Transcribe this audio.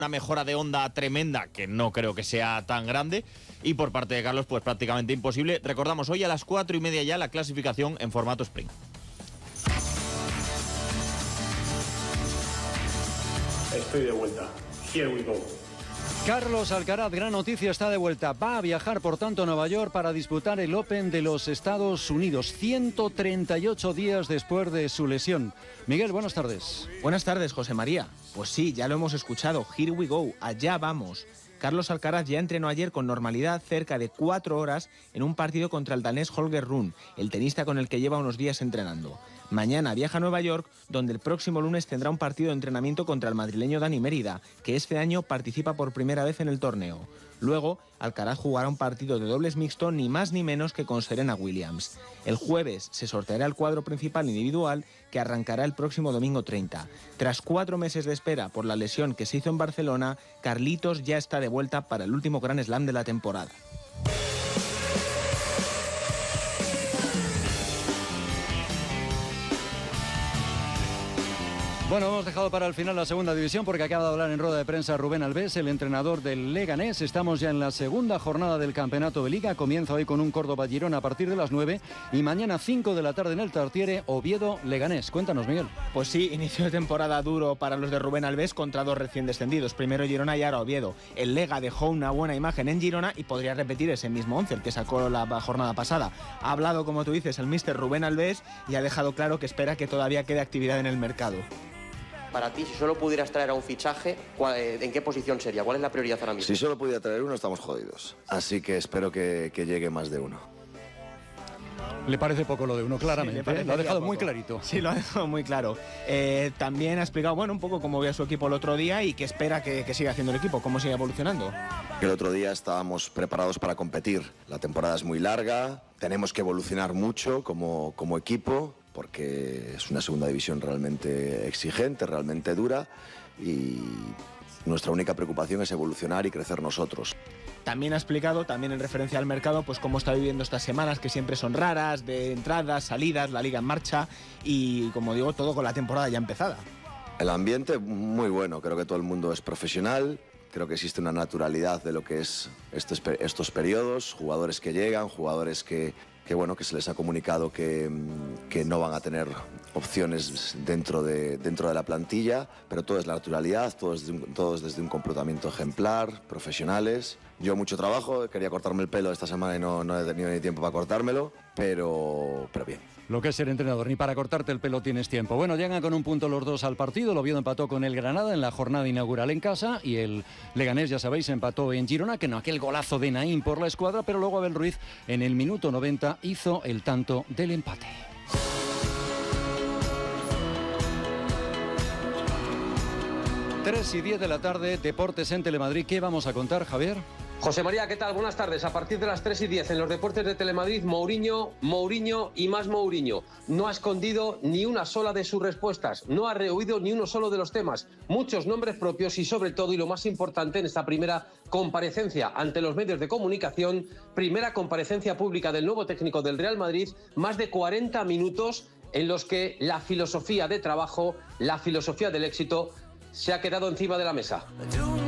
una mejora de onda tremenda, que no creo que sea tan grande. Y por parte de Carlos, pues prácticamente imposible. Recordamos, hoy a las 4:30 ya la clasificación en formato sprint. Estoy de vuelta. Here we go. Carlos Alcaraz, gran noticia, está de vuelta. Va a viajar, por tanto, a Nueva York para disputar el Open de los Estados Unidos, 138 días después de su lesión. Miguel, buenas tardes. Buenas tardes, José María. Pues sí, ya lo hemos escuchado. Here we go. Allá vamos. Carlos Alcaraz ya entrenó ayer con normalidad cerca de 4 horas en un partido contra el danés Holger Rune, el tenista con el que lleva unos días entrenando. Mañana viaja a Nueva York, donde el próximo lunes tendrá un partido de entrenamiento contra el madrileño Dani Mérida, que este año participa por primera vez en el torneo. Luego, Alcaraz jugará un partido de dobles mixto ni más ni menos que con Serena Williams. El jueves se sorteará el cuadro principal individual que arrancará el próximo domingo 30. Tras 4 meses de espera por la lesión que se hizo en Barcelona, Carlitos ya está de vuelta para el último Grand Slam de la temporada. Bueno, hemos dejado para el final la segunda división porque acaba de hablar en rueda de prensa Rubén Albés, el entrenador del Leganés. Estamos ya en la segunda jornada del campeonato de Liga. Comienza hoy con un Córdoba-Girona a partir de las 9 y mañana 5 de la tarde en el Tartiere, Oviedo-Leganés. Cuéntanos, Miguel. Pues sí, inicio de temporada duro para los de Rubén Albés contra 2 recién descendidos. Primero Girona y ahora Oviedo. El Lega dejó una buena imagen en Girona y podría repetir ese mismo 11, el que sacó la jornada pasada. Ha hablado, como tú dices, el míster Rubén Albés y ha dejado claro que espera que todavía quede actividad en el mercado. Para ti, si solo pudieras traer a un fichaje, ¿en qué posición sería? ¿Cuál es la prioridad ahora mismo? Si solo pudiera traer uno, estamos jodidos. Así que espero que llegue más de uno. Le parece poco lo de uno, claramente. Sí, lo ha dejado muy clarito. Sí, lo ha dejado muy claro. También ha explicado, bueno, un poco cómo ve a su equipo el otro día y qué espera que siga haciendo el equipo, cómo sigue evolucionando. El otro día estábamos preparados para competir. La temporada es muy larga, tenemos que evolucionar mucho como equipo, porque es una segunda división realmente exigente, realmente dura, y nuestra única preocupación es evolucionar y crecer nosotros. También ha explicado, también en referencia al mercado, pues cómo está viviendo estas semanas, que siempre son raras, de entradas, salidas, la liga en marcha y, como digo, todo con la temporada ya empezada. El ambiente muy bueno, creo que todo el mundo es profesional, creo que existe una naturalidad de lo que es estos periodos, jugadores que llegan, jugadores que se les ha comunicado que no van a tener opciones dentro de la plantilla, pero todo es la naturalidad, todos desde un comportamiento ejemplar, profesionales. Yo mucho trabajo, quería cortarme el pelo esta semana y no he tenido ni tiempo para cortármelo, pero bien. Lo que es ser entrenador, ni para cortarte el pelo tienes tiempo. Bueno, llegan con un punto los dos al partido. El Oviedo empató con el Granada en la jornada inaugural en casa y el Leganés, ya sabéis, empató en Girona, que no aquel golazo de Naín por la escuadra, pero luego Abel Ruiz en el minuto 90 hizo el tanto del empate. Tres y 10 de la tarde, Deportes en Telemadrid. ¿Qué vamos a contar, Javier? José María, ¿qué tal? Buenas tardes. A partir de las 3 y 10 en los Deportes de Telemadrid, Mourinho y más Mourinho. No ha escondido ni una sola de sus respuestas, no ha rehuido ni uno solo de los temas. Muchos nombres propios y sobre todo, y lo más importante en esta primera comparecencia ante los medios de comunicación, primera comparecencia pública del nuevo técnico del Real Madrid, más de 40 minutos en los que la filosofía de trabajo, la filosofía del éxito se ha quedado encima de la mesa.